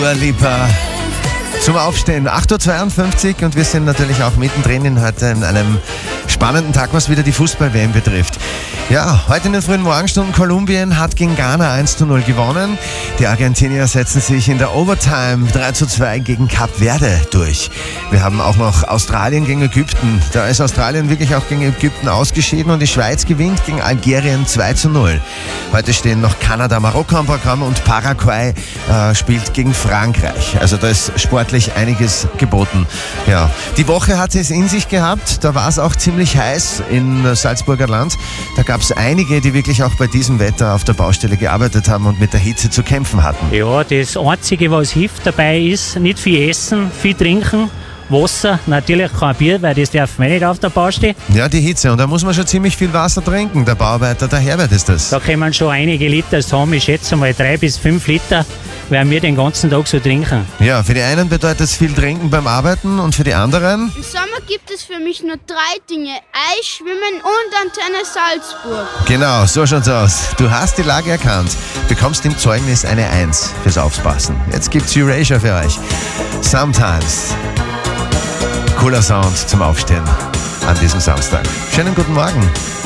Dua Lipa zum Aufstehen. 8.52 Uhr und wir sind natürlich auch mittendrin in heute in einem spannenden Tag, was wieder die Fußball-WM betrifft. Ja, heute in den frühen Morgenstunden Kolumbien hat gegen Ghana 1:0 gewonnen. Die Argentinier setzen sich in der Overtime 3:2 gegen Kap Verde durch. Wir haben auch noch Australien gegen Ägypten. Da ist Australien wirklich auch gegen Ägypten ausgeschieden und die Schweiz gewinnt gegen Algerien 2:0. Heute stehen noch Kanada, Marokko am Programm und Paraguay spielt gegen Frankreich. Also da ist sportlich einiges geboten. Ja, die Woche hat es in sich gehabt. Da war es auch ziemlich heiß in Salzburger Land. Da gab es einige, die wirklich auch bei diesem Wetter auf der Baustelle gearbeitet haben und mit der Hitze zu kämpfen hatten. Ja, das Einzige, was hilft dabei ist, nicht viel essen, viel trinken, Wasser, natürlich kein Bier, weil das darf man nicht auf der Baustelle. Ja, die Hitze. Und da muss man schon ziemlich viel Wasser trinken. Der Bauarbeiter, der Herbert ist das. Da können schon einige Liter haben. Ich schätze mal 3 bis 5 Liter werden wir den ganzen Tag so trinken. Ja, für die einen bedeutet es viel trinken beim Arbeiten und für die anderen? Im Sommer gibt es für mich nur 3 Dinge: Eis, Schwimmen und Antenne Salzburg. Genau, so schaut's aus. Du hast die Lage erkannt, bekommst im Zeugnis eine 1 fürs Aufpassen. Jetzt gibt's Erasure für euch. Sometimes. Cooler Sound zum Aufstehen an diesem Samstag. Schönen guten Morgen.